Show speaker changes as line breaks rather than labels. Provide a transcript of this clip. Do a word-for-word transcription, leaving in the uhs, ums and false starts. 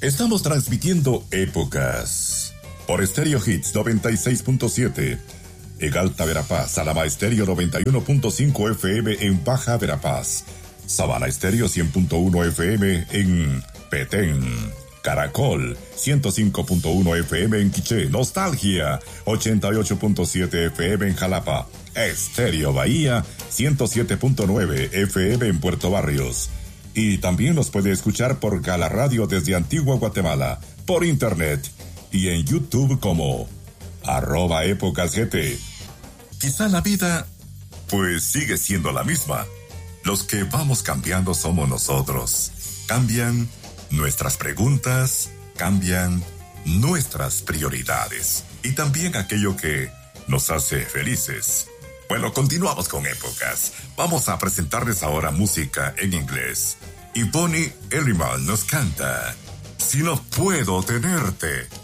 Estamos transmitiendo épocas por Stereo Hits noventa y seis punto siete en Alta Verapaz, Alama Estéreo noventa y uno punto cinco F M en Baja Verapaz, Sabana Estéreo cien punto uno F M en Petén, Caracol ciento cinco punto uno F M en Quiché, Nostalgia ochenta y ocho punto siete F M en Jalapa, Estéreo Bahía ciento siete punto nueve F M en Puerto Barrios. Y también nos puede escuchar por Gala Radio desde Antigua Guatemala, por internet y en YouTube como arroba épocas G T. Quizá la vida, pues sigue siendo la misma. Los que vamos cambiando somos nosotros. Cambian nuestras preguntas, cambian nuestras prioridades y también aquello que nos hace felices. Bueno, continuamos con épocas. Vamos a presentarles ahora música en inglés. Y Bonnie Elliman nos canta Si no puedo tenerte.